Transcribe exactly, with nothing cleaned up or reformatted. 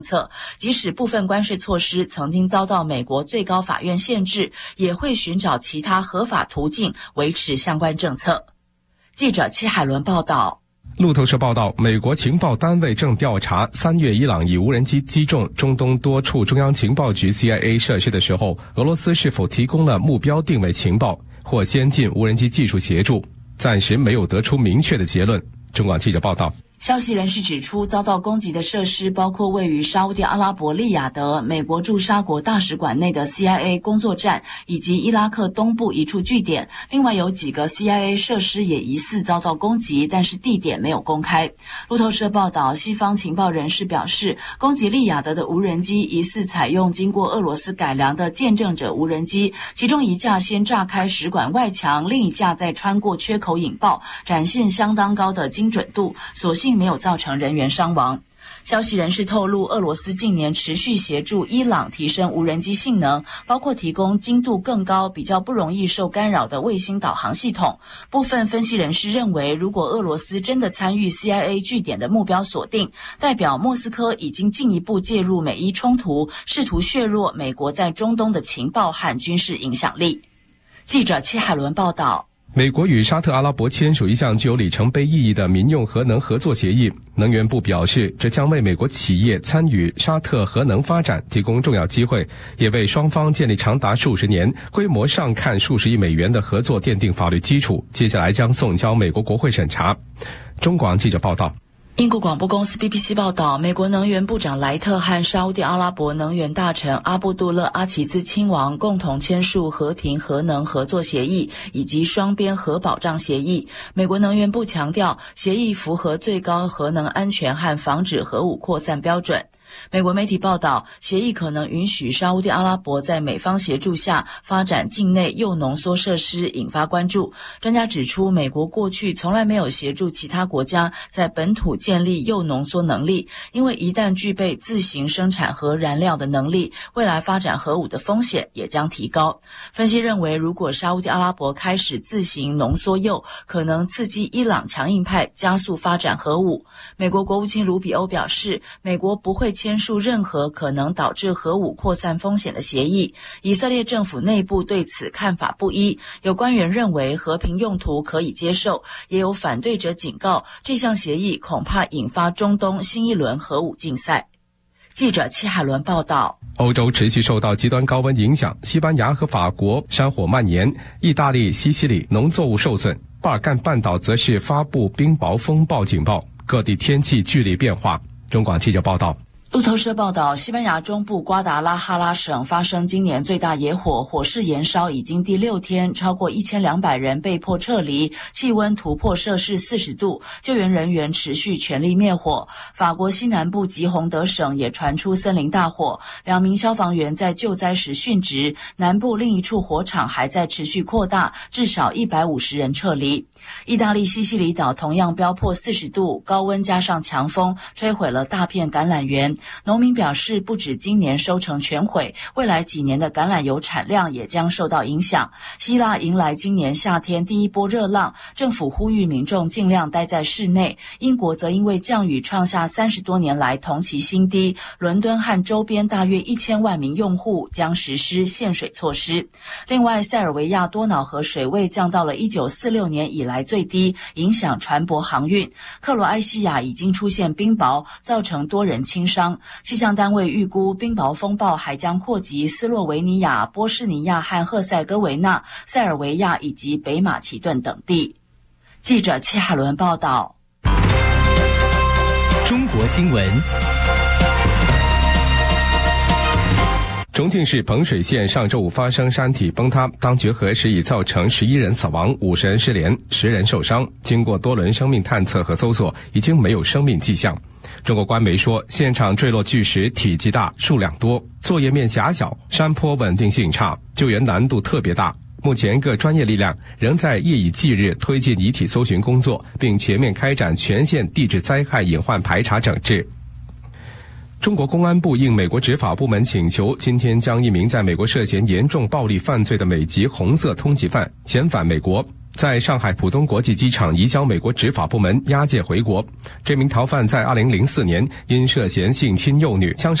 策，即使部分关税措施曾经遭到美国最高法院限制，也会寻找其他合法途径维持相关政策。记者戚海伦报道。 路透社报道，美国情报单位正调查三月伊朗以无人机击中中东多处中央情报局 C I A 设施的时候，俄罗斯是否提供了目标定位情报或先进无人机技术协助，暂时没有得出明确的结论。中广记者报道。 消息人士指出，遭到攻击的设施包括位于沙烏地阿拉伯利雅得美国驻沙国大使馆内的 C I A 工作站，以及伊拉克东部一处据点。另外有几个 C I A 设施也疑似遭到攻击，但是地点没有公开。路透社报道，西方情报人士表示，攻击利雅得的无人机疑似采用经过俄罗斯改良的见证者无人机，其中一架先炸开使馆外墙，另一架再穿过缺口引爆，展现相当高的精准度，所幸没有造成人员伤亡。消息人士透露，俄罗斯近年持续协助伊朗提升无人机性能，包括提供精度更高、比较不容易受干扰的卫星导航系统。部分分析人士认为，如果俄罗斯真的参与 C I A 据点的目标锁定，代表莫斯科已经进一步介入美伊冲突，试图削弱美国在中东的情报和军事影响力。记者戚海伦报道。 美国与沙特阿拉伯签署一项具有里程碑意义的民用核能合作协议。能源部表示，这将为美国企业参与沙特核能发展提供重要机会，也为双方建立长达数十年、规模上看数十亿美元的合作奠定法律基础。接下来将送交美国国会审查。中广记者报道。 英国广播公司 B B C 报道，美国能源部长莱特和沙烏地阿拉伯能源大臣阿布杜勒阿齐兹亲王共同签署和平核能合作协议以及双边核保障协议。美国能源部强调，协议符合最高核能安全和防止核武扩散标准。美国媒体报道，协议可能允许沙烏地阿拉伯在美方协助下发展境内铀浓缩设施，引发关注。专家指出，美国过去从来没有协助其他国家在本土建立铀浓缩能力，因为一旦具备自行生产核燃料的能力，未来发展核武的风险也将提高。分析认为，如果沙烏地阿拉伯开始自行浓缩铀，可能刺激伊朗强硬派加速发展核武。美国国务卿卢比欧表示，美国不会签署任何可能导致核武扩散风险的协议。以色列政府内部对此看法不一，有官员认为和平用途可以接受，也有反对者警告，这项协议恐怕引发中东新一轮核武竞赛。记者戚海伦报道。 欧洲持续受到极端高温影响，西班牙和法国山火蔓延，意大利、西西里农作物受损，巴尔干半岛则是发布冰雹风暴警报，各地天气剧烈变化。中广记者报道。 路透社报道，西班牙中部瓜达拉哈拉省发生今年最大野火，火势延烧已经第六天，超过一千两百人被迫撤离，气温突破摄氏四十度，救援人员持续全力灭火。法国西南部吉洪德省也传出森林大火，两名消防员在救灾时殉职，南部另一处火场还在持续扩大，至少一百五十人撤离。意大利西西里岛同样飙破四十度，高温加上强风，摧毁了大片橄榄园。农民表示，不止今年收成全毁，未来几年的橄榄油产量也将受到影响。希腊迎来今年夏天第一波热浪，政府呼吁民众尽量待在室内。英国则因为降雨创下三十多年来同期新低，伦敦和周边大约一千万名用户将实施限水措施。另外，塞尔维亚多瑙河水位降到了一九四六年以来最低，影响船舶航运。克罗埃西亚已经出现冰雹，造成多人轻伤。气象单位预估，冰雹风暴还将扩及斯洛维尼亚、波士尼亚和赫塞哥维纳、塞尔维亚以及北马其顿等地。记者戚海伦报道。 中国新闻。 重庆市彭水县上周五发生山体崩塌，当局核实已造成十一人死亡、五十人失联、十人受伤。经过多轮生命探测和搜索，已经没有生命迹象。中国官媒说，现场坠落巨石体积大、数量多，作业面狭小，山坡稳定性差，救援难度特别大。目前各专业力量仍在夜以继日推进遗体搜寻工作，并全面开展全县地质灾害隐患排查整治。中国公安部应美国执法部门请求，今天将一名在美国涉嫌严重暴力犯罪的美籍红色通缉犯遣返美国。 在上海浦东国际机场移交美国执法部门押解回国。这名逃犯在二零零四年因涉嫌性侵幼女，将